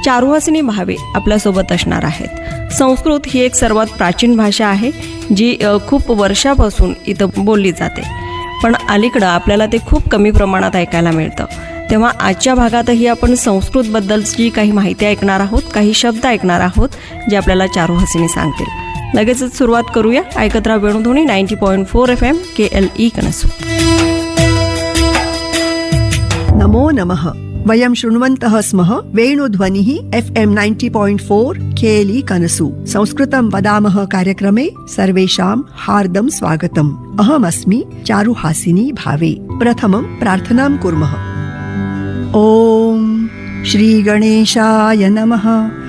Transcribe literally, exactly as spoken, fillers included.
चारुहासिनी भावे आपल्यासोबत असणार आहेत. संस्कृत ही एक सर्वात प्राचीन भाषा आहे जी अ, खूप वर्षापासून इथं बोलली जाते, पण अलीकडं आपल्याला ते खूप कमी प्रमाणात ऐकायला मिळतं. तेव्हा आजच्या भागातही आपण संस्कृतबद्दलची काही माहिती ऐकणार आहोत, काही शब्द ऐकणार आहोत जे आपल्याला चारुहासिनी सांगतील. लगेचच सुरुवात करूया. ऐकत राहा Venudhwani ninety point four F M के एल ई कनसू. नमो नमः. वयं शृण्वन्तः स्मः वेणुध्वनिः एफ एम नैंटी पॉइंट फोर के एल ई कनसु. संस्कृतं वदामः कार्यक्रमे सर्वेषां हार्दं स्वागतम्. अहमस्मि चारुहासिनी भावे. प्रथमं प्रार्थनां कुर्मः. ॐ श्री गणेशाय नमः.